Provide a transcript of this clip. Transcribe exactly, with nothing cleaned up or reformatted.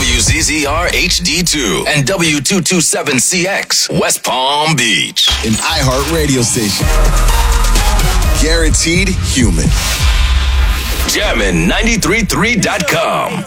W Z Z R H D two and W two twenty-seven C X, West Palm Beach. An iHeart radio station. Guaranteed human. Jammin' nine three three dot com.